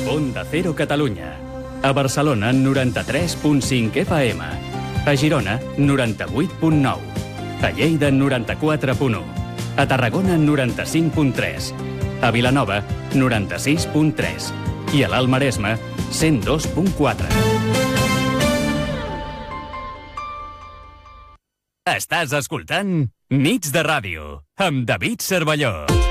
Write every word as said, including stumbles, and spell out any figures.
Onda Cero Catalunya. A Barcelona, noranta-tres punt cinc F M. A Girona, noranta-vuit punt nou. A Lleida, noranta-quatre punt u. A Tarragona, noranta-cinc punt tres. A Vilanova, noranta-sis punt tres. I a l'Alt Maresme, cent dos punt quatre. Estàs escoltant Nits de Ràdio, amb David Cervelló.